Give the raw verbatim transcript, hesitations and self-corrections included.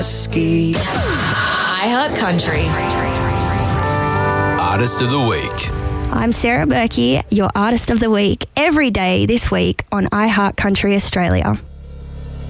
Ski. iHeart Country. Artist of the Week. I'm Sarah Berkey, your Artist of the Week, every day this week on iHeart Country Australia.